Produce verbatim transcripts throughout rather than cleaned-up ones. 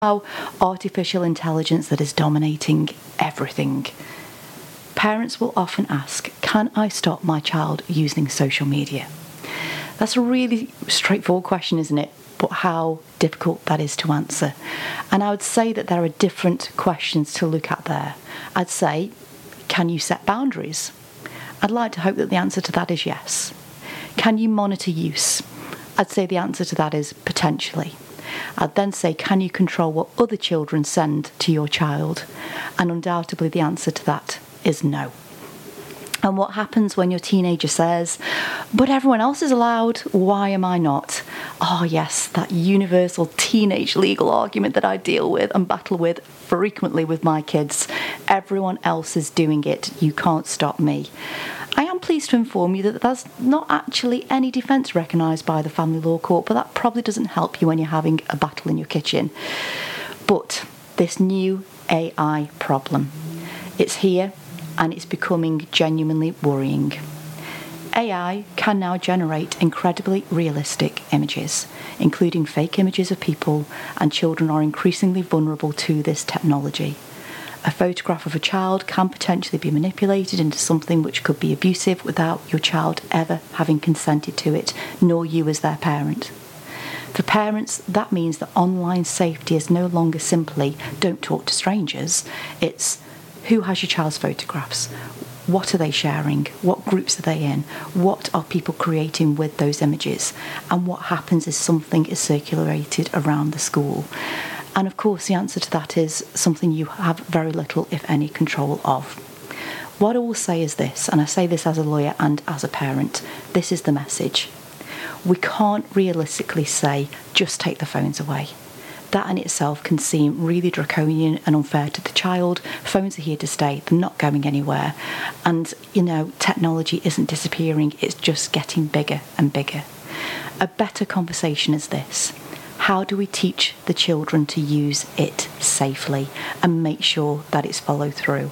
Now, artificial intelligence that is dominating everything. Parents will often ask, can I stop my child using social media? That's a really straightforward question, isn't it? But how difficult that is to answer. And I would say that there are different questions to look at there. I'd say, can you set boundaries? I'd like to hope that the answer to that is yes. Can you monitor use? I'd say the answer to that is potentially. I'd then say, can you control what other children send to your child? And undoubtedly the answer to that is no. And what happens when your teenager says, but everyone else is allowed, why am I not? Oh yes, that universal teenage legal argument that I deal with and battle with frequently with my kids. Everyone else is doing it, you can't stop me. I am pleased to inform you that there's not actually any defence recognised by the Family Law Court, but that probably doesn't help you when you're having a battle in your kitchen. But this new A I problem, it's here and it's becoming genuinely worrying. A I can now generate incredibly realistic images, including fake images of people, and children are increasingly vulnerable to this technology. A photograph of a child can potentially be manipulated into something which could be abusive without your child ever having consented to it, nor you as their parent. For parents, that means that online safety is no longer simply don't talk to strangers. It's who has your child's photographs? What are they sharing? What groups are they in? What are people creating with those images? And what happens if something is circulated around the school? And of course, the answer to that is something you have very little, if any, control of. What I will say is this, and I say this as a lawyer and as a parent, this is the message. We can't realistically say, just take the phones away. That in itself can seem really draconian and unfair to the child. Phones are here to stay, they're not going anywhere. And, you know, technology isn't disappearing, it's just getting bigger and bigger. A better conversation is this. How do we teach the children to use it safely and make sure that it's followed through?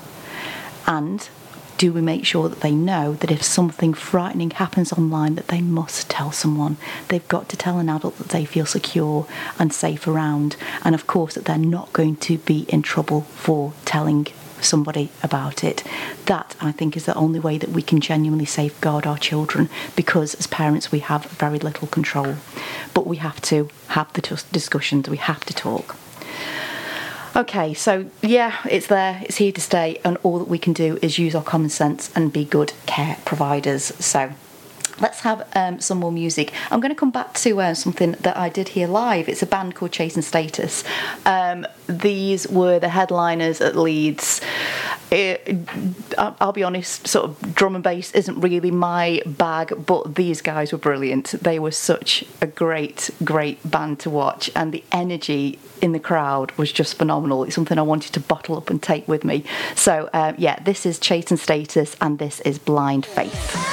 And do we make sure that they know that if something frightening happens online that they must tell someone? They've got to tell an adult that they feel secure and safe around, and of course that they're not going to be in trouble for telling somebody about it. That, I think, is the only way that we can genuinely safeguard our children, because as parents we have very little control. But we have to have the t- discussions, we have to talk. Okay, so yeah, it's there, it's here to stay, and all that we can do is use our common sense and be good care providers. So let's have um, some more music. I'm going to come back to uh, something that I did hear live. It's a band called Chasing Status. Um, these were the headliners at Leeds. It, I'll be honest, sort of drum and bass isn't really my bag, but these guys were brilliant. They were such a great, great band to watch, and the energy in the crowd was just phenomenal. It's something I wanted to bottle up and take with me. So, uh, yeah, this is Chasing Status, and this is Blind Faith.